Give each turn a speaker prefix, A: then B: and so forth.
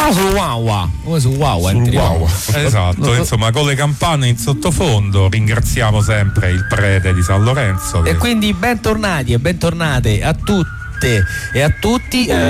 A: Andiamo sul Wawa, come su Wawa,
B: esatto, insomma, con le campane in sottofondo ringraziamo sempre il prete di San Lorenzo.
A: E quindi bentornati e bentornate a tutte e a tutti.